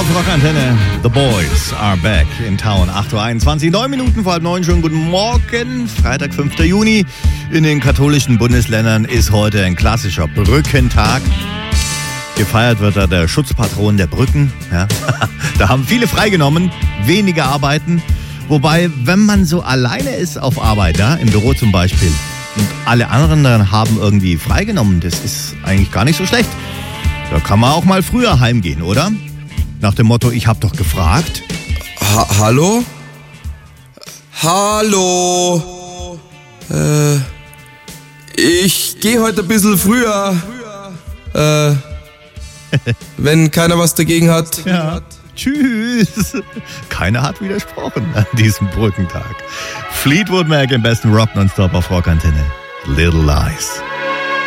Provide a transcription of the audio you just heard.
auf Rockantenne. The Boys are back in town. 8.21 Uhr, 9 Minuten vor halb 9. Schönen guten Morgen. Freitag, 5. Juni. In den katholischen Bundesländern ist heute ein klassischer Brückentag. Gefeiert wird da der Schutzpatron der Brücken. Ja. Da haben viele freigenommen, wenige arbeiten. Wobei, wenn man so alleine ist auf Arbeit, ja, im Büro zum Beispiel, und alle anderen dann haben irgendwie freigenommen, das ist eigentlich gar nicht so schlecht. Da kann man auch mal früher heimgehen, oder? Nach dem Motto, ich hab doch gefragt. Hallo? Hallo? Ich gehe heute ein bisschen früher. Wenn keiner was dagegen hat. Ja. Tschüss. Keiner hat widersprochen an diesem Brückentag. Fleetwood Mac im besten Rock nonstop auf Rockantenne. Little Lies.